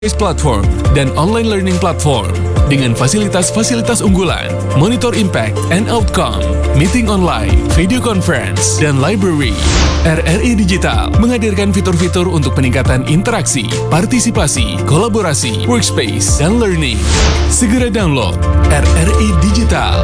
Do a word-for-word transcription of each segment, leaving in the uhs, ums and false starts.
Platform dan online learning platform dengan fasilitas-fasilitas unggulan, monitor impact and outcome, meeting online, video conference, dan library. R R I Digital menghadirkan fitur-fitur untuk peningkatan interaksi, partisipasi, kolaborasi, workspace, dan learning. Segera download R R I Digital.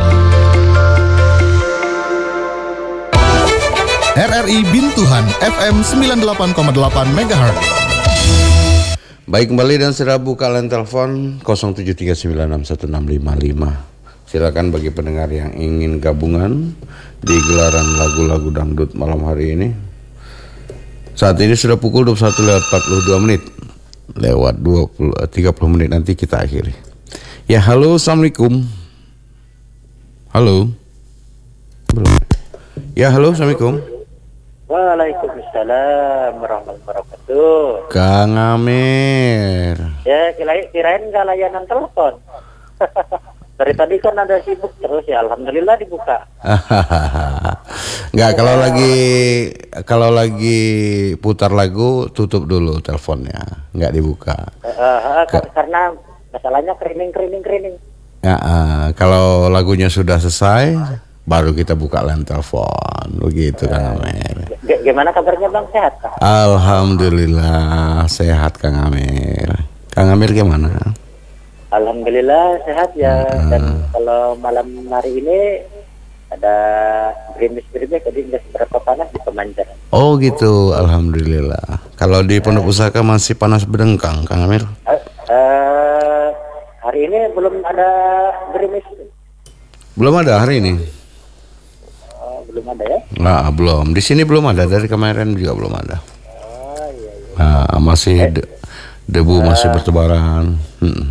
R R I Bintuhan F M sembilan puluh delapan koma delapan megahertz. Baik, kembali dan segera buka line telepon nol tujuh tiga sembilan enam satu enam lima lima. Silakan bagi pendengar yang ingin gabungan di gelaran lagu-lagu dangdut malam hari ini. Saat ini sudah pukul dua puluh satu lewat empat puluh dua menit. Lewat dua puluh, tiga puluh menit nanti kita akhiri. Ya, halo, Assalamualaikum. Halo. Belum. Ya, halo, Assalamualaikum. Waalaikumsalam warahmatullahi wabarakatuh. Kang Amir. Ya, kirain, kirain nggak layanan telepon. Dari tadi kan ada sibuk terus ya, alhamdulillah dibuka. Nggak, kalau lagi kalau lagi putar lagu tutup dulu teleponnya, nggak dibuka. Uh, uh, Ke- karena masalahnya kerining kerining kerining. Ya, uh, kalau lagunya sudah selesai, baru kita buka line telepon, begitu uh, Kang Amir. G- gimana kabarnya Bang, sehat Kang? Alhamdulillah sehat Kang Amir. Kang Amir gimana? Alhamdulillah sehat ya. Uh, Dan kalau malam hari ini ada gerimis-gerimis, jadi nggak seberapa panas di Pemancar. Oh gitu, alhamdulillah. Kalau di Pondok Pusaka masih panas berdengkang, Kang Amir? Uh, uh, hari ini belum ada gerimis. Belum ada hari ini. Oh, belum ada ya? Nah, belum. Di sini belum ada. Dari kemarin juga belum ada. Oh iya iya. Nah, masih de- debu masih bertebaran. Hmm.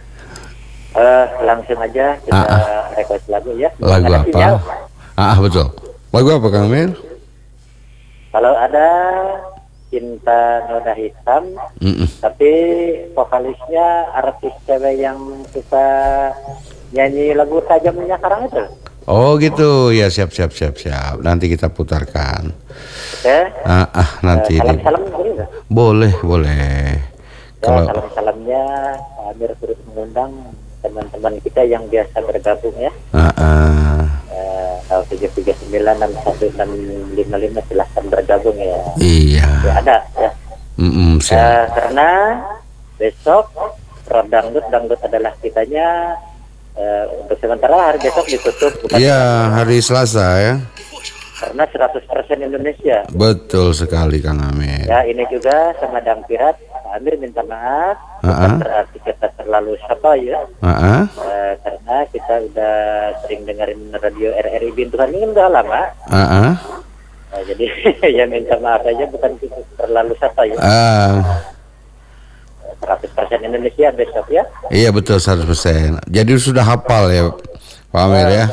Uh, langsung aja kita Ah, ah. request lagu ya. Lagu Ada apa? sinyal. Ah, betul. Lagu apa Kang Amir? Kalau ada Cinta Noda Hitam, Mm-mm. tapi vokalisnya artis cewek yang suka nyanyi lagu tajamnya sekarang itu. Oh gitu. Ya, siap siap siap siap. Nanti kita putarkan. Ya. Ah, ah nanti. salam di- salam boleh nggak? Boleh, boleh. Ya, Kalau salam salamnya Pak Amir turut mengundang teman-teman kita yang biasa bergabung ya. ah, ah. Uh, tujuh tiga sembilan enam satu enam lima lima silahkan bergabung ya. Iya. Ya ada ya. Mm-mm, siap. Uh, karena besok Rock Dangdut, Dangdut adalah kitanya, uh, untuk sementara hari besok ditutup. Bukan Iya, hari Selasa ya. karena seratus persen Indonesia. Betul sekali Kang Amir. Ya, ini juga sama Dang Pirat, Pak Amir minta maaf, Uh-uh. bukan berarti kita terlalu sapa ya. Ah, ah. Uh, karena kita udah sering dengerin radio R R I Bintuhan ini udah lama. Ah, ah. Uh, jadi ya minta maaf aja, bukan kita terlalu sapa ya. Ah. seratus persen Indonesia besok ya. Iya betul seratus persen. Jadi sudah hafal ya Pak Amir ya.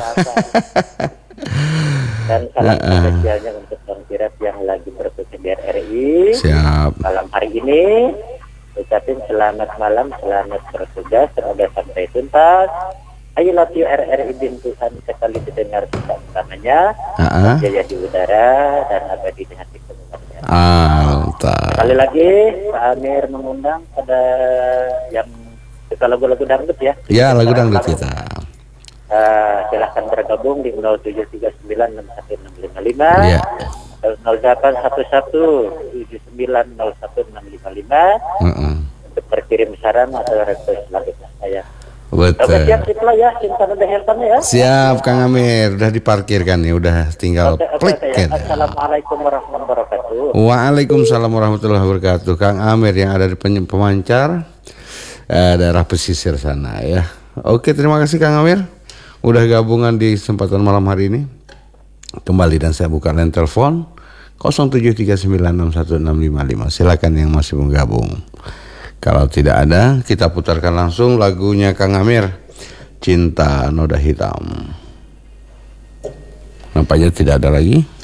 Dan salam Uh-uh. spesialnya untuk Bang Pirat yang lagi bertugas di R R I. Siap. Malam hari ini ucapin selamat malam, selamat bertugas, semoga sampai tuntas. I love you R R I Bintuhan, sekali didengar kita utamanya, Ah, ah. jaya di udara dan abadi di hati pendengarnya. Ah, mantap. Sekali lagi Pak Amir mengundang pada yang suka lagu-lagu dangdut ya. Ya, lagu dangdut kita. Uh, silahkan bergabung di nol tujuh tiga sembilan enam satu enam lima lima, Iya. nol delapan satu satu tujuh sembilan nol satu enam lima lima Heeh. untuk berkirim saran atau request lagu saya. Oke, Betul. siap siap ya, Cinta Noda Hitam ya. Siap Kang Amir, udah diparkirkan nih, udah tinggal Oke, oke, klik oke. kan. Assalamualaikum warahmatullahi wabarakatuh. Waalaikumsalam warahmatullahi wabarakatuh. Kang Amir yang ada di Pen- Pemancar, eh, daerah pesisir sana ya. Oke, terima kasih Kang Amir udah gabungan di kesempatan malam hari ini. Kembali dan saya buka line telepon nol tujuh tiga sembilan enam satu enam lima lima. Silakan yang masih menggabung. Kalau tidak ada, kita putarkan langsung lagunya Kang Amir, Cinta Noda Hitam. Nampaknya tidak ada lagi.